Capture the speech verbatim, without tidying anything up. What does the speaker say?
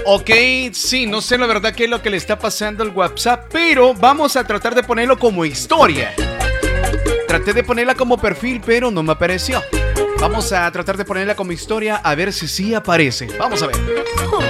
Ok, sí, no sé la verdad qué es lo que le está pasando al WhatsApp, pero vamos a tratar de ponerlo como historia. Traté de ponerla como perfil, pero no me apareció. Vamos a tratar de ponerla como historia a ver si sí aparece. Vamos a ver.